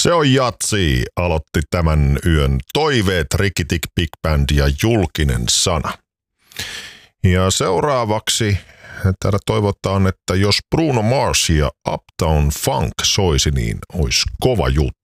Se on Jatsi, aloitti tämän yön toiveet, Ricky Tick Big Band ja Julkinen sana. Ja seuraavaksi täällä toivotaan, että jos Bruno Mars ja Uptown Funk soisi, niin olisi kova juttu.